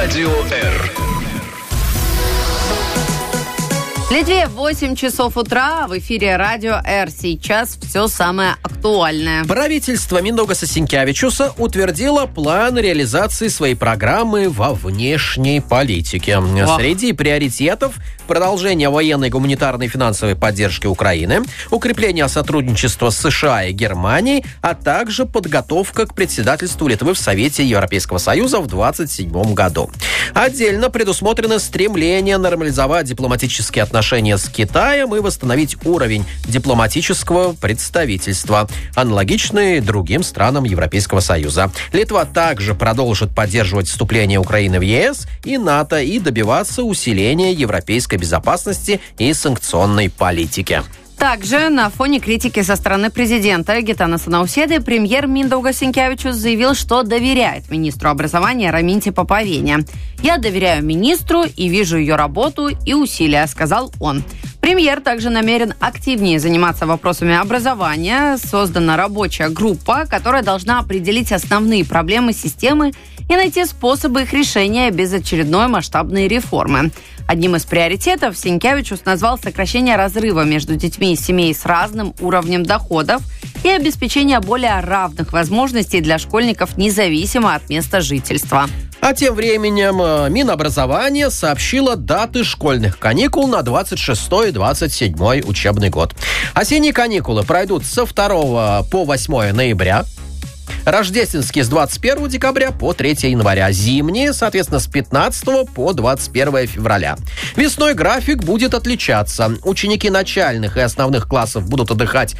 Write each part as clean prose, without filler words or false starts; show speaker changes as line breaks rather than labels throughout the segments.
Радио Р.
В Литве 8 часов утра, в эфире Радио Р. Сейчас все самое актуальное.
Правительство Миндаугаса Синкевичуса утвердило план реализации своей программы во внешней политике. Среди приоритетов продолжение военной, гуманитарной и финансовой поддержки Украины, укрепление сотрудничества с США и Германией, а также подготовка к председательству Литвы в Совете Европейского Союза в 2027 году. Отдельно предусмотрено стремление нормализовать дипломатические отношения с Китаем и восстановить уровень дипломатического представительства, аналогичный другим странам Европейского Союза. Литва также продолжит поддерживать вступление Украины в ЕС и НАТО и добиваться усиления европейской безопасности и санкционной политики.
Также на фоне критики со стороны президента Гитанаса Науседы премьер Миндаугас Синкевичус заявил, что доверяет министру образования Раминте Поповене. «Я доверяю министру и вижу ее работу и усилия», — сказал он. Премьер также намерен активнее заниматься вопросами образования. Создана рабочая группа, которая должна определить основные проблемы системы и найти способы их решения без очередной масштабной реформы. Одним из приоритетов Синкевичус назвал сокращение разрыва между детьми из семей с разным уровнем доходов и обеспечение более равных возможностей для школьников независимо от места жительства.
А тем временем Минобразование сообщило даты школьных каникул на 26-27 учебный год. Осенние каникулы пройдут со 2 по 8 ноября. Рождественские с 21 декабря по 3 января. Зимние, соответственно, с 15 по 21 февраля. Весной график будет отличаться. Ученики начальных и основных классов будут отдыхать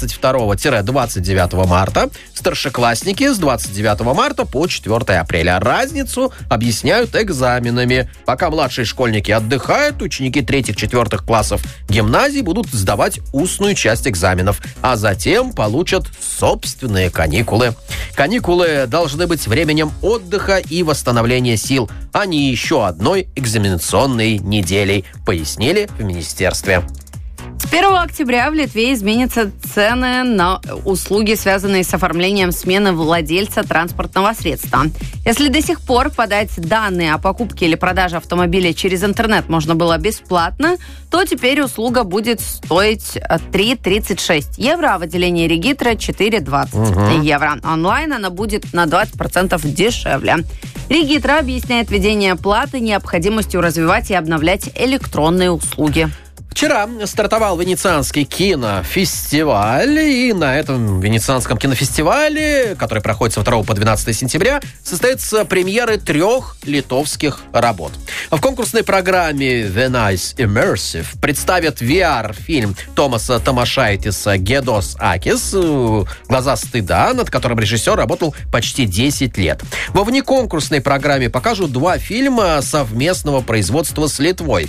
22-29 марта. Старшеклассники с 29 марта по 4 апреля. Разницу объясняют экзаменами. Пока младшие школьники отдыхают, ученики 3-4 классов гимназий будут сдавать устную часть экзаменов, а затем получат собственные каникулы. Каникулы должны быть временем отдыха и восстановления сил, а не еще одной экзаменационной неделей, пояснили в министерстве.
С 1 октября в Литве изменятся цены на услуги, связанные с оформлением смены владельца транспортного средства. Если до сих пор подать данные о покупке или продаже автомобиля через интернет можно было бесплатно, то теперь услуга будет стоить 3,36 евро, а в отделении регистра 4,20 евро. Онлайн она будет на 20% дешевле. Регистр объясняет введение платы необходимостью развивать и обновлять электронные услуги.
Вчера стартовал Венецианский кинофестиваль, и на этом Венецианском кинофестивале, который проходит со 2 по 12 сентября, состоятся премьеры 3 литовских работ. В конкурсной программе The Nice Immersive представят VR-фильм Томаса Томашайтиса «Гедос Акис» «Глаза стыда», над которым режиссер работал почти 10 лет. Во внеконкурсной программе покажут 2 фильма совместного производства с Литвой.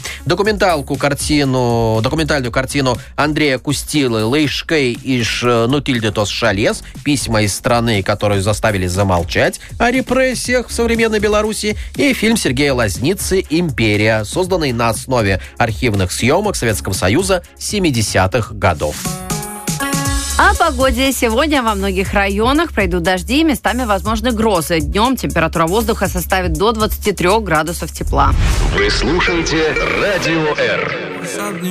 Документальную картину Андрея Кустилы «Лейшкей иш Нутильдетос Шалес. Письма из страны, которую заставили замолчать о репрессиях в современной Беларуси», и фильм Сергея Лазницы «Империя», созданный на основе архивных съемок Советского Союза 70-х годов.
О погоде. Сегодня во многих районах пройдут дожди, местами возможны грозы. Днем температура воздуха составит до 23 градусов тепла.
Вы слушаете Радио Р.